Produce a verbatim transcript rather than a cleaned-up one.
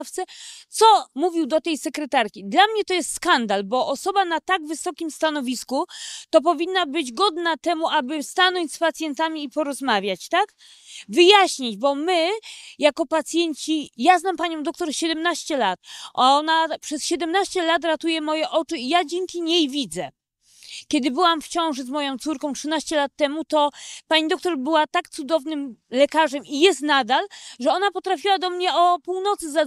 co mówił do tej sekretarki. Dla mnie to jest skandal, bo osoba na tak wysokim stanowisku to powinna być godna temu, aby stanąć z pacjentami i porozmawiać, tak? Wyjaśnić, bo my jako pacjenci, ja znam panią doktor siedemnaście lat, ona przez siedemnaście lat ratuje moje oczy i ja dzięki niej widzę. Kiedy byłam w ciąży z moją córką trzynaście lat temu, to pani doktor była tak cudownym lekarzem i jest nadal, że ona potrafiła do mnie o północy zadzwonić.